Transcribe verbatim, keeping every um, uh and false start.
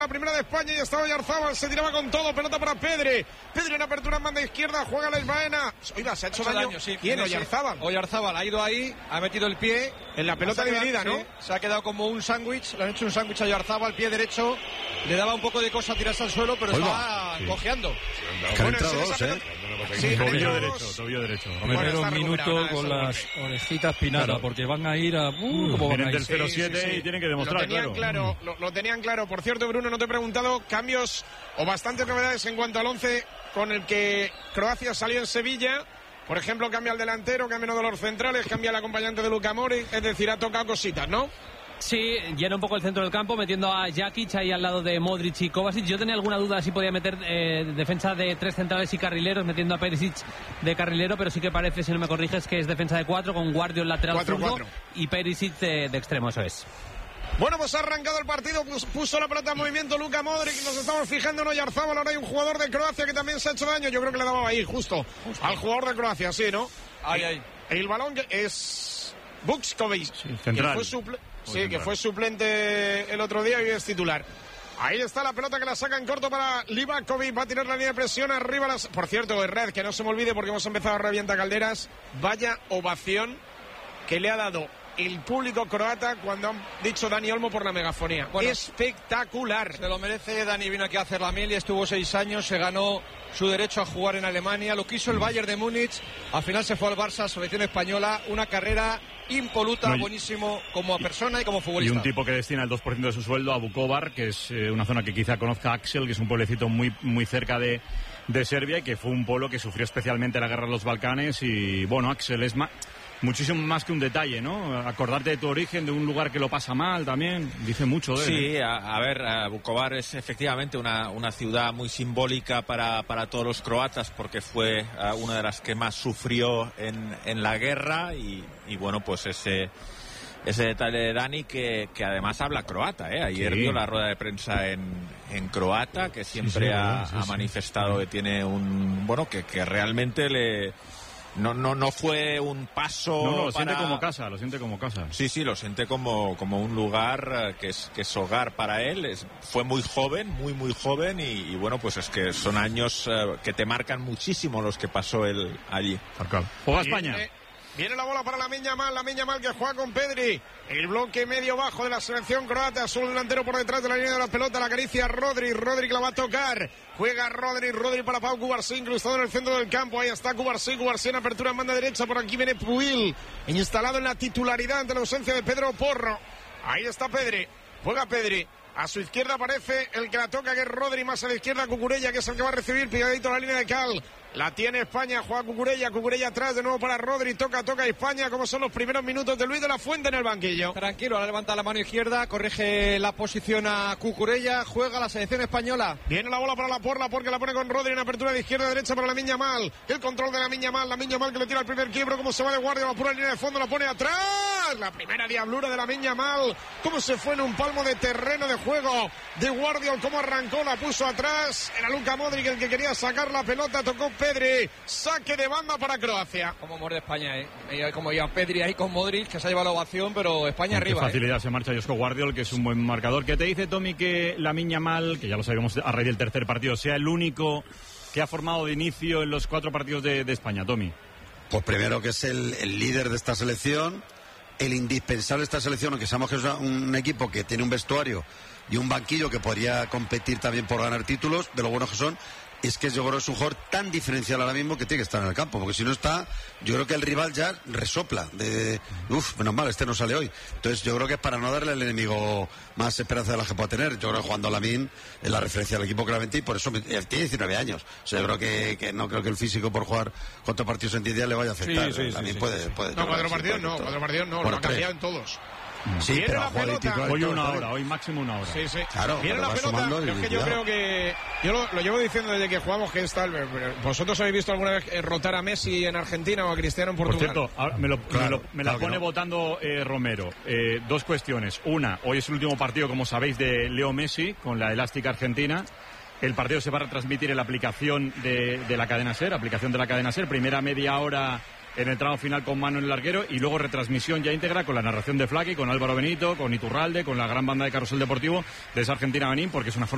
La primera de España y estaba Oyarzábal, se tiraba con todo, pelota para Pedri. Pedri en apertura en banda izquierda, juega la Isbaena. Oiga, se ha hecho, ha hecho daño. daño sí. ¿Quién? Sí, Oyarzábal. Oyarzábal ha ido ahí, ha metido el pie. En la pelota dividida, ¿no? Sí, se ha quedado como un sándwich, le han hecho un sándwich a Oyarzábal, pie derecho. Le daba un poco de cosa tirarse al suelo, pero estaba sí. cojeando. Sí. Que han entrado dos, ¿eh? Sí, tobillo derecho, tobillo derecho. Bueno, un minuto con las orejitas pinadas, claro. Porque van a ir a... Uh, ¿cómo van a ir? Del cero siete sí, sí, sí. Y tienen que demostrar, lo tenían claro. claro lo, lo tenían claro. Por cierto, Bruno, no te he preguntado cambios o bastantes novedades en cuanto al once con el que Croacia salió en Sevilla. Por ejemplo, cambia el delantero, cambia uno de los centrales, cambia el acompañante de Luka Modric, es decir, ha tocado cositas, ¿no? Sí, llena un poco el centro del campo, metiendo a Jakic ahí al lado de Modric y Kovacic. Yo tenía alguna duda si podía meter eh, defensa de tres centrales y carrileros, metiendo a Perisic de carrilero, pero sí que parece, si no me corriges, que es defensa de cuatro, con Guardio en lateral cuatro, zurdo cuatro. Y Perisic de, de extremo, eso es. Bueno, pues ha arrancado el partido, puso la pelota en movimiento Luka Modric, nos estamos fijando en Oyarzábal, ahora hay un jugador de Croacia que también se ha hecho daño, yo creo que le daba ahí, justo, justo. al jugador de Croacia, sí, ¿no? Ahí, ahí. El balón es Vučković, sí, central. Que fue suple... sí, que fue suplente el otro día y es titular. Ahí está la pelota que la saca en corto para Livakovic, va a tirar la línea de presión arriba. Las... Por cierto, Red, que no se me olvide porque hemos empezado a revienta calderas, vaya ovación que le ha dado el público croata cuando han dicho Dani Olmo por la megafonía. Bueno, espectacular. Se lo merece. Dani vino aquí a hacer la mil y estuvo seis años, se ganó su derecho a jugar en Alemania, lo quiso el Bayern de Múnich, al final se fue al Barça, selección española, una carrera impoluta, no, y... buenísimo como persona y como futbolista. Y un tipo que destina el dos por ciento de su sueldo a Vukovar, que es eh, una zona que quizá conozca Axel, que es un pueblecito muy, muy cerca de, de Serbia y que fue un pueblo que sufrió especialmente la guerra de los Balcanes. Y bueno, Axel es más... muchísimo más que un detalle, ¿no? Acordarte de tu origen, de un lugar que lo pasa mal también, dice mucho de él. Sí, a, a ver, a Vukovar es efectivamente una, una ciudad muy simbólica para, para todos los croatas porque fue uh, una de las que más sufrió en, en la guerra y, y bueno, pues ese... Ese detalle de Dani que, que además habla croata, ¿eh? Ayer sí. dio la rueda de prensa en, en croata, que siempre sí, sí, ha, sí, sí. ha manifestado que tiene un... Bueno, que, que realmente le... No, no, no fue un paso. No, no, lo para... siente como casa, lo siente como casa. Sí, sí, lo siente como, como un lugar que es, que es hogar para él. Es, fue muy joven, muy, muy joven y, y bueno, pues es que son años uh, que te marcan muchísimo los que pasó él allí. Juega España. Viene, viene la bola para Lamine Yamal, Lamine Yamal que juega con Pedri. El bloque medio bajo de la selección croata, solo delantero por detrás de la línea de la pelota, la acaricia Rodri, Rodri que la va a tocar. Juega Rodri, Rodri para Pau Cubarsí, incrustado en el centro del campo. Ahí está Cubarsí, Cubarsí en apertura en banda derecha. Por aquí viene Puil, instalado en la titularidad ante la ausencia de Pedro Porro. Ahí está Pedri, juega Pedri. A su izquierda aparece el que la toca, que es Rodri, más a la izquierda Cucurella, que es el que va a recibir, pegadito a la línea de Cal. La tiene España, juega Cucurella, Cucurella atrás de nuevo para Rodri, toca, toca España, como son los primeros minutos de Luis de la Fuente en el banquillo. Tranquilo, ahora levanta la mano izquierda, corrige la posición a Cucurella, juega la selección española. Viene la bola para la Porla, porque la pone con Rodri en apertura de izquierda a derecha para Lamine Yamal. El control de Lamine Yamal, Lamine Yamal que le tira el primer quiebro, como se va de guardia, la pura línea de fondo, la pone atrás. La primera diablura de Lamine Yamal, cómo se fue en un palmo de terreno de juego de Guardiol, cómo arrancó, la puso atrás. Era Luka Modric el que quería sacar la pelota, tocó Pedri. Saque de banda para Croacia. Como muerde España, ¿eh? Como ya Pedri ahí con Modric, que se ha llevado la ovación, pero España con arriba. Qué facilidad ¿eh? Se marcha Josko Guardiol, que es un buen marcador. ¿Qué te dice, Tommy, que Lamine Yamal, que ya lo sabemos a raíz del tercer partido, sea el único que ha formado de inicio en los cuatro partidos de, de España, Tommy? Pues primero que es el, el líder de esta selección, el indispensable de esta selección, aunque sabemos que es un, un equipo que tiene un vestuario y un banquillo que podría competir también por ganar títulos, de lo buenos que son. Es que yo creo que es un jugador tan diferencial ahora mismo que tiene que estar en el campo, porque si no está, yo creo que el rival ya resopla de, uff, menos mal, este no sale hoy. Entonces yo creo que es para no darle al enemigo más esperanza de la que pueda tener. Yo creo que jugando a Lamine es la referencia del equipo claramente, y por eso tiene diecinueve años. O sea, yo creo que, que no creo que el físico por jugar cuatro partidos en diez días le vaya a afectar. Sí, sí, Lamine sí, puede, sí. puede No, cuatro partidos no, cuatro partidos no, lo ha cambiado en todos. Sí, viene pero la pelota. Hoy una hora, hoy máximo una hora. Sí, sí. Claro, viene la pelota. Es que yo creo que yo lo, lo llevo diciendo desde que jugamos, que es tal. ¿Vosotros habéis visto alguna vez rotar a Messi en Argentina o a Cristiano en Portugal? Por cierto, me, lo, claro, me, lo, me claro la pone no. votando eh, Romero. Eh, dos cuestiones. Una, hoy es el último partido, como sabéis, de Leo Messi con la elástica argentina. El partido se va a retransmitir en la aplicación de, de la cadena SER, aplicación de la cadena SER. Primera media hora en el tramo final con Mano en el larguero, y luego retransmisión ya íntegra con la narración de Flaky, con Álvaro Benito, con Iturralde, con la gran banda de Carrusel Deportivo de esa Argentina Benín, porque es una forma